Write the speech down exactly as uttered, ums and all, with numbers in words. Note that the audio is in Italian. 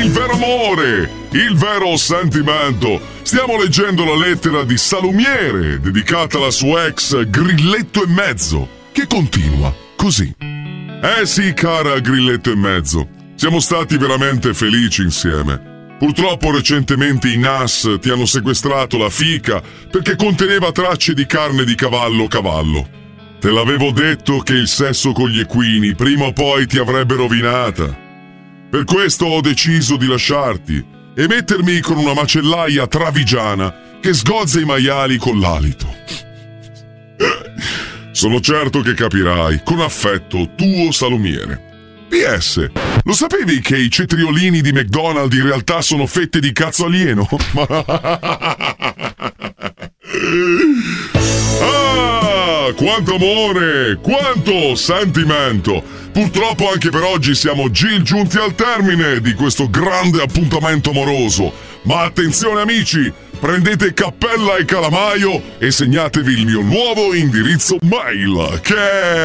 il vero amore, il vero sentimento. Stiamo leggendo la lettera di Salumiere, dedicata alla sua ex Grilletto e Mezzo, che continua così. Eh sì, cara Grilletto e Mezzo, siamo stati veramente felici insieme. Purtroppo recentemente i N A S ti hanno sequestrato la fica perché conteneva tracce di carne di cavallo cavallo. Te l'avevo detto che il sesso con gli equini prima o poi ti avrebbe rovinata. Per questo ho deciso di lasciarti e mettermi con una macellaia travigiana che sgozza i maiali con l'alito. Sono certo che capirai. Con affetto, tuo Salumiere. P S. Lo sapevi che i cetriolini di McDonald's in realtà sono fette di cazzo alieno? Ah, quanto amore, quanto sentimento. Purtroppo anche per oggi siamo gi- giunti al termine di questo grande appuntamento amoroso. Ma attenzione amici, prendete cappella e calamaio e segnatevi il mio nuovo indirizzo mail, che è